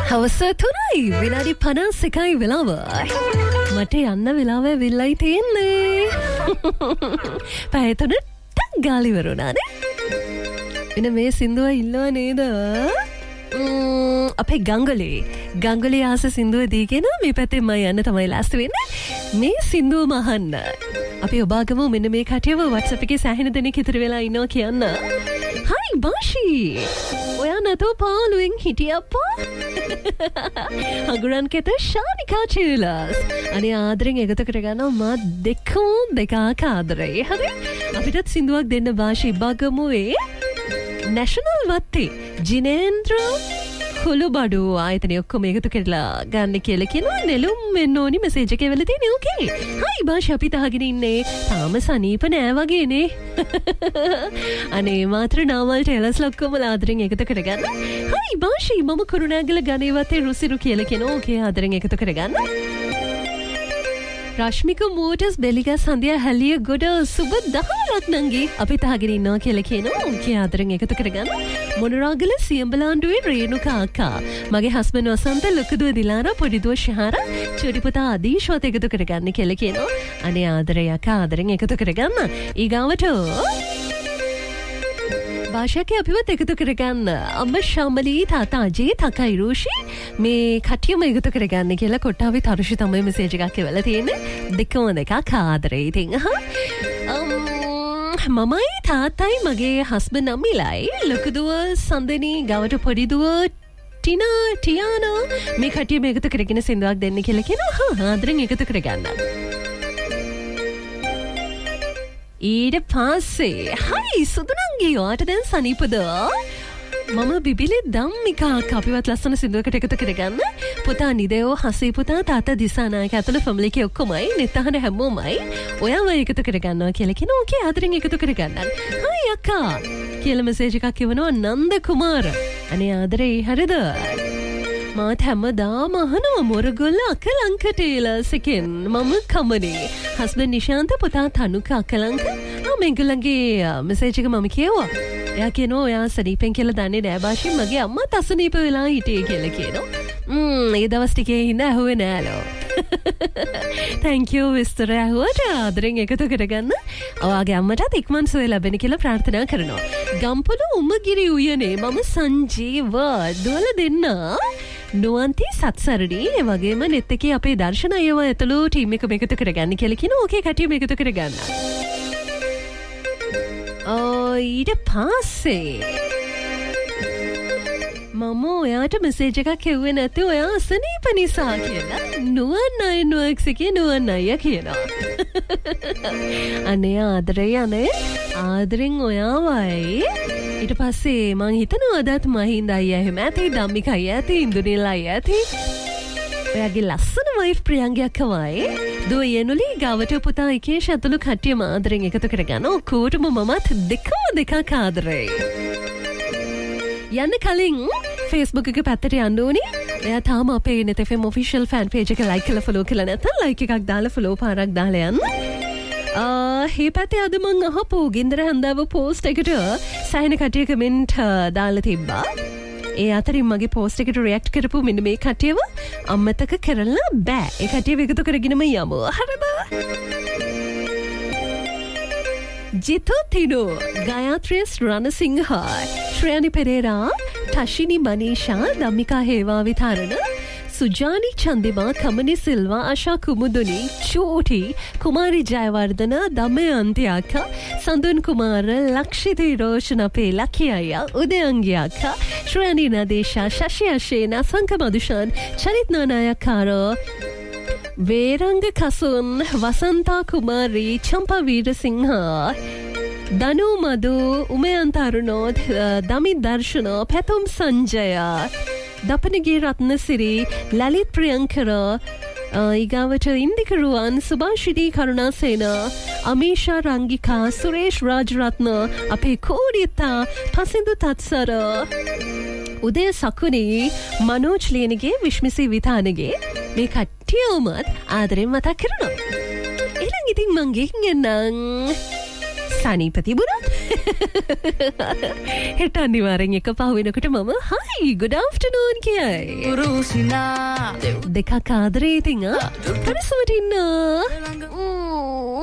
හවස 3යි විනාඩි 51යි වෙලාව. මට යන්න වෙලාව වෙලයි තියෙන්නේ. පැය 3ට ගාලි වරුණානේ. එන මේ සින්දුව ඉල්ලුවා නේද? අපේ ගංගලේ ආස සින්දුව දීගෙන මේ පැත්තේ මම යන්න තමයි ලෑස්ති වෙන්නේ. මේ සින්දුවම අහන්න. අපි ඔබාගම මෙන්න මේ කටියව WhatsApp එකේ සෑහෙන දෙනෙක් ඉතුරු වෙලා ඉන්නවා කියන්න. හරි බාෂි. ඔයා නැතෝ පාළුවෙන් හිටියප්පා. අගුරන් කෙත ශානිකා චීලස්. අනේ ආදරෙන් එකතු කරගන්නවා මා දෙකක් ආදරේ. හරි. අපිටත් සින්දුවක් දෙන්න බාෂි බගමුවේ. නැෂනල් වත්තේ ජිනේන්ද්‍ර කොළුබඩු ආයතනය ඔක්කොම එකතු කරලා ගන්න කියලා කියනවා. නෙළුම් වෙන්න ඕනි මෙසේජ් එකේ වෙලා තියෙන්නේ. ඕකේ. හයි බාෂි අපි තහගෙන ඉන්නේ. තාම සනීප නෑ වගේනේ. අනේ මාත්‍ර නාමල් ටෙලස් ලොක්කොම ආදරෙන් එකතු කරගන්න. හයි බාෂි මම කරුණාගල ගණේවතේ රුසිරු කියලා කියනවා. ඕකේ ආදරෙන් එකතු කරගන්න. රශ්මික මෝටර්ස් බෙලිගස් හන්දියා හැලිය ගොඩ සුබ 10ක් නංගි අපි තහගෙන ඉන්නවා කියලා කියනවා. ඕකේ ආදරෙන් එකතු කරගන්න. මොනරාගල සියඹලාන්ඩුවේ රේණුකා අක්කා මගේ හස්බන්ඩ් වසන්ත ලොකුදුව දිලාරා පොඩිදුව ශහාරා චූටි පුතා ආදීෂ්වත් එකතු කරගන්න කියලා කියනවා. අනේ ආදරේ අක්කා ආදරෙන් එකතු කරගන්න. ඊගාවට භාෂාකේ අපිවත් එකතු කරගන්න. අම්ම ශාමලී තාතා අජේ තකයි රූෂි මේ කටියම එකතු කරගන්න කියලා කොට්ටාවේ තරුෂි තමයි මෙසේජ් එකක් එවලා තියෙන්නේ. දෙකම දෙකක් ආදරේ ඉතින්. මමයි තාත්තයි මගේ හස්බන්ඩ් අම්මිලයි ලොකුදුව සඳනී ගවට පොඩිදුව ටියානෝ මේ කටියම එකතු කරගෙන සින්දුවක් දෙන්න කියලා කියනවා. ආදරෙන් එකතු කරගන්න. ඊට පස්සේ හයි සුදුනංගී ඔයාට දැන් සනීපද? මම බිබිලි ධම්මිකා අපිවත් ලස්සන සින්දුවකට එකතු කරගන්න. පුතා නිදයෝ හසේ පුතා තාත්තා දිසානායක ඇතුළු ෆැමිලි එකේ ඔක්කොමයි නෙත්තහන හැමෝමයි ඔයාව එකතු කරගන්නවා කියලා කියනවා. ඕකේ ආදරෙන් එකතු කරගන්න. හයි අක්කා කියලා මෙසේජ් එකක් එවනවා නන්ද කුමාර. අනේ ආදරේ හරිද? මාත් හැමදාම අහනවා මොරගොල්ල අකලංක ටේලර්ස් එකෙන් මම කමනේ. හස්බන්ඩ් නිශාන්ත පුතා තනුක අකලංක මේගොල්ලන්ගේ මෙසේජ් එක මම කියවුවා. එයා කියනවා ඔයා සනීපෙන් කියලා දන්නේ නෑ බාෂි මගේ අම්මා තසනීප වෙලා හිටියේ කියලා කියනවා. ඒ දවස් ටිකේ ඉඳ ඇහුවේ නෑලෝ. thank you විස්තර ඇහුවට ආදරෙන් එකතු කරගන්න. ඔයාගේ අම්මටත් ඉක්මන් සුවය ලැබෙන කියලා ප්‍රාර්ථනා කරනවා. ගම්පොළ උමගිරි උයනේ මම සංජීව දුවල දෙන්න. නුවන්ති සත්සරණි ඒ වගේම net එකේ අපේ දර්ශන අයව ඇතුළු ටීම් එක එකතු කරගන්න කියලා කියනවා. ඕකේ කටියම එකතු කරගන්න. ඊට පස්සේ මම ඔයාට මෙසේජ් එකක් එව්වේ නැති ඔයා අසනීප නිසා කියලා නුවන් අය නුවක්ස් එකේ නුවන් අයියා කියනවා. අනේ ආදරේ අනේ ආදරෙන් ඔයාවයි. ඊට පස්සේ මං හිතනවා අදත් මහින්ද අයියා එහෙම ඇති ධම්මික අයියා ඇති ඉන්දුනිල් අයියා ඇති ඔයාගේ ලස්සන වයිෆ් ප්‍රියංගයක් කවයි දුව යනුලි ගාවට පුතා එකේෂ ඇතුළු කට්ටියම ආදරෙන් එකතු කරගන්න. ඔක්කොටම මමත් දෙකක් ආදරේ. යන්න කලින් Facebook එක පැත්තට යන්න ඕනේ. එයා තාම අපේ net fm official fan page එක like කරලා follow කරලා නැත්නම් like එකක් දාලා follow පාරක් දාලා යන්න. මේ පැත්තේ අද මං අහපු ගින්දර හන්දාව post එකට සෑහෙන කට්ටිය කමෙන්ට් දාලා තිබ්බා. ඒ අතරින් මගේ post එකට react කරපු මෙන්න මේ කට්ටියව අමතක කරලා බෑ. ඒ කට්ටියව එකතු කරගෙනම යමු. හරිද? Jitho Tino, Gayatri Ranasingha, Shreyani Pereira, Tashini Manisha, Dhammika Heva Vitharana, Sujani Chandima, Kamani Silva, Asha Kumuduni, Choti, Kumari Jayawardana, Damayantiaka, Sandun Kumar, Lakshiti Roshanape, Lakiaya, Udayangyaka, Shreyani Nadesha, Shashi Ashena, Sanka Madushan, Charit Nanayakara, Verang Kasun, Vasanta Kumari, Champa Veerasingha, Danu Madhu, Umayantarunod, Dami Darshana, Petum Sanjaya, Dapanigi Ratnasiri, Lalit Priyankara, Igavata Indikaruan, Subhashidi Karunasena, Amisha Rangika, Suresh Rajratna, Ape Kodita, Pasindu Tatsara, Udaya Sakuni, Manoj Lenige, Vishmisi Vithanage, මේ කට්ටියමත් ආදරෙන් මතක් කරනවා. ඊළඟ ඉතින් මං ගෙන් එන්නම්. සනීප තිබුණත් හෙට අනිවාර්යෙන් එක පහුවෙනකොට මම hi good afternoon කියයි. දෙකක් ආදරේ ඉතින් පරිස්සමට ඉන්න.